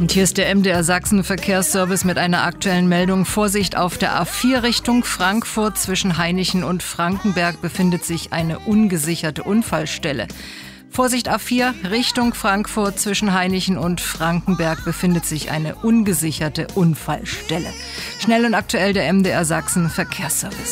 Und hier ist der MDR Sachsen Verkehrsservice mit einer aktuellen Meldung. Vorsicht, auf der A4 Richtung Frankfurt zwischen Hainichen und Frankenberg befindet sich eine ungesicherte Unfallstelle. Vorsicht, A4 Richtung Frankfurt zwischen Hainichen und Frankenberg befindet sich eine ungesicherte Unfallstelle. Schnell und aktuell der MDR Sachsen Verkehrsservice.